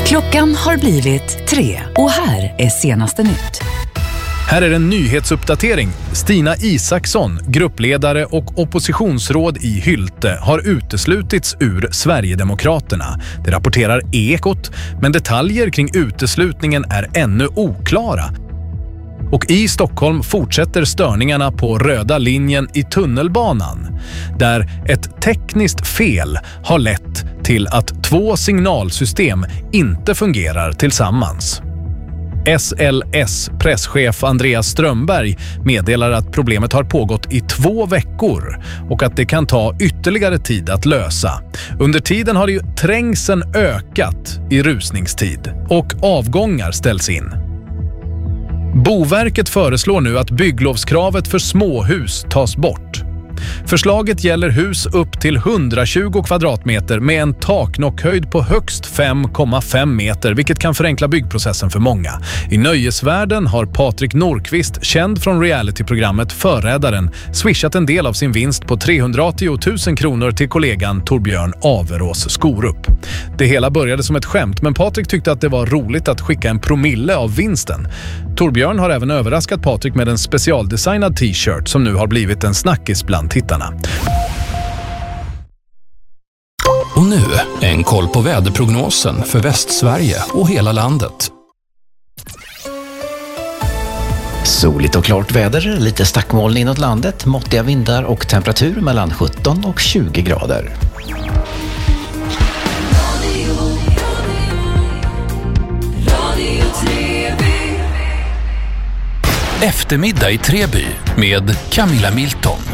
Klockan har blivit 3 och här är senaste nytt. Här är en nyhetsuppdatering. Stina Isaksson, gruppledare och oppositionsråd i Hylte, har uteslutits ur Sverigedemokraterna. Det rapporterar Ekot, men detaljer kring uteslutningen är ännu oklara. Och i Stockholm fortsätter störningarna på röda linjen i tunnelbanan, där ett tekniskt fel har lett till att 2 signalsystem inte fungerar tillsammans. SLS presschef Andreas Strömberg meddelar att problemet har pågått i 2 veckor och att det kan ta ytterligare tid att lösa. Under tiden har ju trängseln ökat i rusningstid och avgångar ställs in. Boverket föreslår nu att bygglovskravet för småhus tas bort. Förslaget gäller hus upp till 120 kvadratmeter med en taknockhöjd på högst 5,5 meter, vilket kan förenkla byggprocessen för många. I nöjesvärlden har Patrik Norqvist, känd från realityprogrammet Förrädaren, swishat en del av sin vinst på 380 000 kronor till kollegan Torbjörn Averås Skorup. Det hela började som ett skämt, men Patrik tyckte att det var roligt att skicka en promille av vinsten. Torbjörn har även överraskat Patrik med en specialdesignad t-shirt som nu har blivit en snackis bland tittarna. Och nu en koll på väderprognosen för Västsverige och hela landet. Soligt och klart väder, lite stackmoln inåt landet, måttliga vindar och temperatur mellan 17 och 20 grader. Eftermiddag i Treby med Camilla Milton.